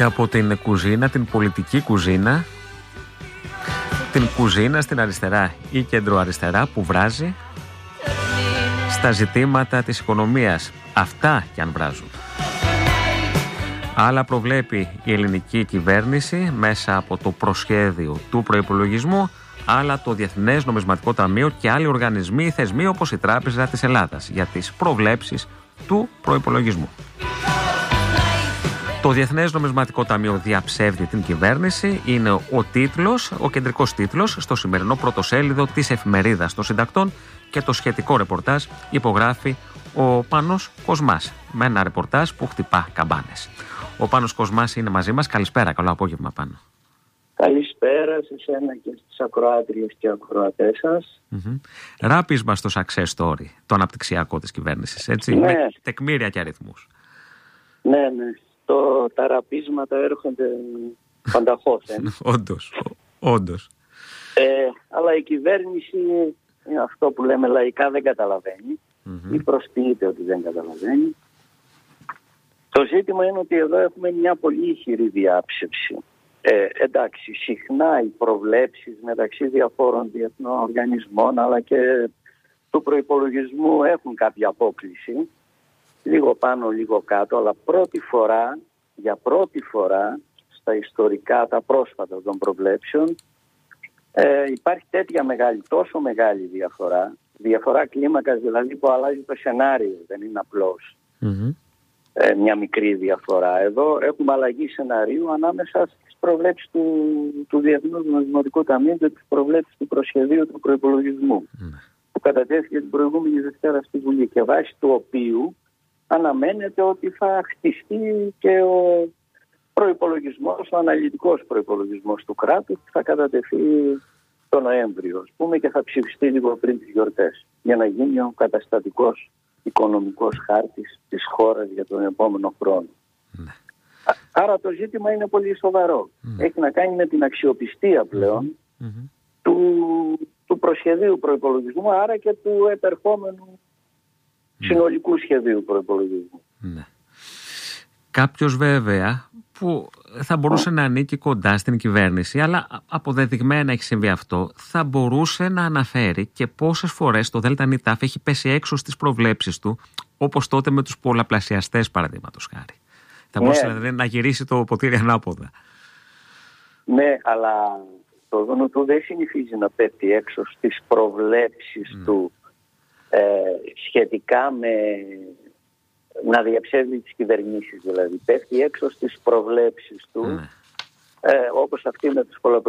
Και από την κουζίνα, την πολιτική κουζίνα, την κουζίνα στην αριστερά ή κεντροαριστερά που βράζει στα ζητήματα της οικονομίας. Αυτά κι αν βράζουν. Άλλα προβλέπει η ελληνική κυβέρνηση μέσα από το προσχέδιο του προϋπολογισμού, άλλα το Διεθνές Νομισματικό Ταμείο και άλλοι οργανισμοί ή θεσμοί όπως η Τράπεζα της Ελλάδας για τις προβλέψεις του προϋπολογισμού. Το Διεθνές Νομισματικό Ταμείο διαψεύδει την κυβέρνηση, είναι ο κεντρικός τίτλος στο σημερινό πρωτοσέλιδο της εφημερίδας των συντακτών και το σχετικό ρεπορτάζ υπογράφει ο Πάνος Κοσμάς με ένα ρεπορτάζ που χτυπά καμπάνες. Ο Πάνος Κοσμάς είναι μαζί μας. Καλησπέρα, καλό απόγευμα Πάνο. Καλησπέρα σε εσένα και στις ακροάτριες και ακροατές σας. Ράπισμα στο success story, το αναπτυξιακό της κυβέρνησης, έτσι, ναι. Με τεκμήρια και αριθμούς. Ναι. Τα ραπίσματα έρχονται πανταχώς. Όντως. Αλλά η κυβέρνηση είναι αυτό που λέμε λαϊκά δεν καταλαβαίνει ή προσποιείται ότι δεν καταλαβαίνει. Το ζήτημα είναι ότι εδώ έχουμε μια πολύ ισχυρή διάψευση. Εντάξει, συχνά οι προβλέψεις μεταξύ διαφόρων διεθνών οργανισμών αλλά και του προϋπολογισμού έχουν κάποια απόκληση, λίγο πάνω λίγο κάτω, αλλά για πρώτη φορά στα ιστορικά, τα πρόσφατα των προβλέψεων, υπάρχει τέτοια τόσο μεγάλη διαφορά κλίμακας, δηλαδή που αλλάζει το σενάριο, δεν είναι απλώς μια μικρή διαφορά. Εδώ έχουμε αλλαγή σενάριου ανάμεσα στις προβλέψεις του Διεθνούς Νομισματικού Ταμείου και τις προβλέψεις του προσχεδίου του προϋπολογισμού που κατατέθηκε την προηγούμενη Δευτέρα στη Βουλή και βάσει του οποίου αναμένεται ότι θα χτιστεί και ο προϋπολογισμός, ο αναλυτικός προϋπολογισμός του κράτους που θα κατατεθεί το Νοέμβριο, ας πούμε, και θα ψηφιστεί λίγο πριν τις γιορτές για να γίνει ο καταστατικός οικονομικός χάρτης της χώρας για τον επόμενο χρόνο. Άρα το ζήτημα είναι πολύ σοβαρό. Έχει να κάνει με την αξιοπιστία πλέον του προσχεδίου προϋπολογισμού, άρα και του επερχόμενου συνολικού σχεδίου προϋπολογισμού. Κάποιος βέβαια που θα μπορούσε να ανήκει κοντά στην κυβέρνηση, αλλά αποδεδειγμένα έχει συμβεί αυτό, θα μπορούσε να αναφέρει και πόσες φορές το ΔΝΤ έχει πέσει έξω στις προβλέψεις του, όπως τότε με τους πολλαπλασιαστές παραδείγματος χάρη. Θα μπορούσε δηλαδή να γυρίσει το ποτήρι ανάποδα. Ναι, αλλά το δούνο του δεν συνηθίζει να πέφτει έξω στις προβλέψεις του σχετικά με να διαψεύδει τις κυβερνήσεις, δηλαδή πέφτει έξω στις προβλέψεις του όπως αυτή με τους πολλαπλασιαστές